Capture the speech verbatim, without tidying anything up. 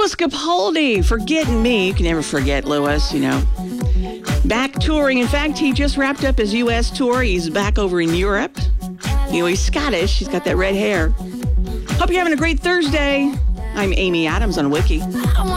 Louis Capaldi, Forgetting Me. You can never forget Louis, you know. Back touring. In fact, he just wrapped up his U S tour. He's back over in Europe. You know, he's Scottish. He's got that red hair. Hope you're having a great Thursday. I'm Amy Adams on Wiki.